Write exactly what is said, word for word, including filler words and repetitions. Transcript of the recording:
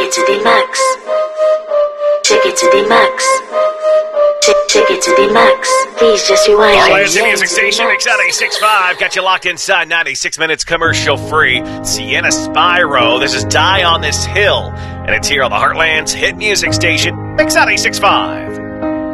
it to the max. Take it to the max. Take, take it to the max. Please just rewind. All right, it's the music station. Mix out eight six five. Got you locked inside ninety-six minutes commercial free. Sienna Spyro. This is Die on This Hill. And it's here on the Heartland's hit music station. Mix out eight six five.